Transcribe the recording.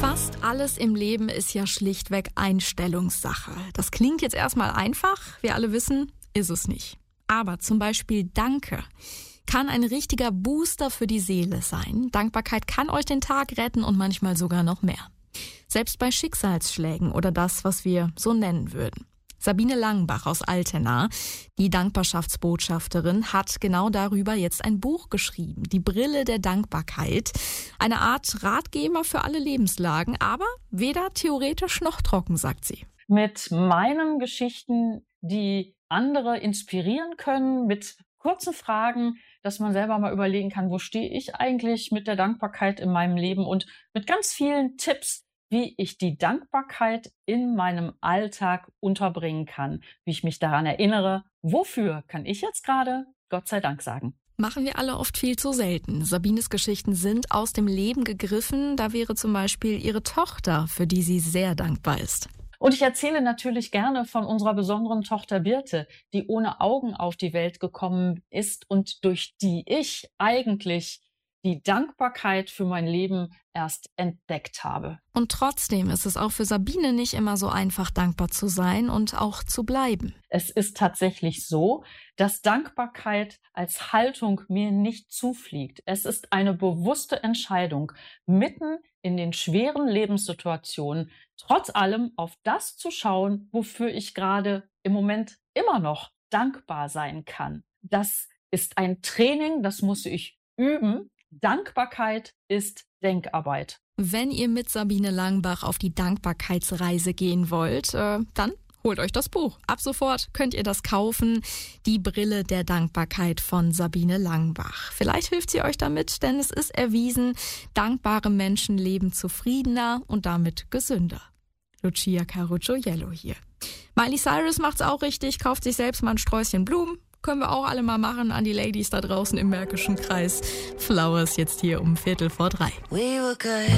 Fast alles im Leben ist ja schlichtweg Einstellungssache. Das klingt jetzt erstmal einfach, wir alle wissen, ist es nicht. Aber zum Beispiel Danke kann ein richtiger Booster für die Seele sein. Dankbarkeit kann euch den Tag retten und manchmal sogar noch mehr. Selbst bei Schicksalsschlägen oder das, was wir so nennen würden. Sabine Langenbach aus Altena, die Dankbarschaftsbotschafterin, hat genau darüber jetzt ein Buch geschrieben. Die Brille der Dankbarkeit. Eine Art Ratgeber für alle Lebenslagen, aber weder theoretisch noch trocken, sagt sie. Mit meinen Geschichten, die andere inspirieren können, mit kurzen Fragen, dass man selber mal überlegen kann, wo stehe ich eigentlich mit der Dankbarkeit in meinem Leben, und mit ganz vielen Tipps, wie ich die Dankbarkeit in meinem Alltag unterbringen kann, wie ich mich daran erinnere, wofür kann ich jetzt gerade Gott sei Dank sagen. Machen wir alle oft viel zu selten. Sabines Geschichten sind aus dem Leben gegriffen. Da wäre zum Beispiel ihre Tochter, für die sie sehr dankbar ist. Und ich erzähle natürlich gerne von unserer besonderen Tochter Birte, die ohne Augen auf die Welt gekommen ist und durch die ich eigentlich die Dankbarkeit für mein Leben erst entdeckt habe. Und trotzdem ist es auch für Sabine nicht immer so einfach, dankbar zu sein und auch zu bleiben. Es ist tatsächlich so, dass Dankbarkeit als Haltung mir nicht zufliegt. Es ist eine bewusste Entscheidung, mitten in den schweren Lebenssituationen trotz allem auf das zu schauen, wofür ich gerade im Moment immer noch dankbar sein kann. Das ist ein Training, das muss ich üben. Dankbarkeit ist Denkarbeit. Wenn ihr mit Sabine Langenbach auf die Dankbarkeitsreise gehen wollt, dann holt euch das Buch. Ab sofort könnt ihr das kaufen. Die Brille der Dankbarkeit von Sabine Langenbach. Vielleicht hilft sie euch damit, denn es ist erwiesen, dankbare Menschen leben zufriedener und damit gesünder. Lucia Caruccio-Yellow hier. Miley Cyrus macht's auch richtig, kauft sich selbst mal ein Sträußchen Blumen. Können wir auch alle mal machen an die Ladies da draußen im Märkischen Kreis. Flowers jetzt hier um 3:15.